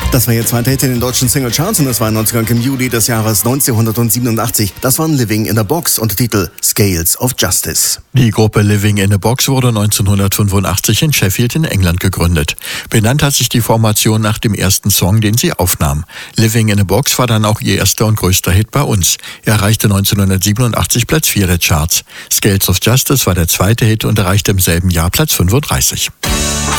Das war ihr zweiter Hit in den deutschen Singlecharts und es war ein Neuanfang im Juli des Jahres 1987. Das waren Living in a Box unter Titel Scales of Justice. Die Gruppe Living in a Box wurde 1985 in Sheffield in England gegründet. Benannt hat sich die Formation nach dem ersten Song, den sie aufnahm. Living in a Box war dann auch ihr erster und größter Hit bei uns. Er erreichte 1987 Platz 4 der Charts. Scales of Justice war der zweite Hit und erreichte im selben Jahr Platz 35.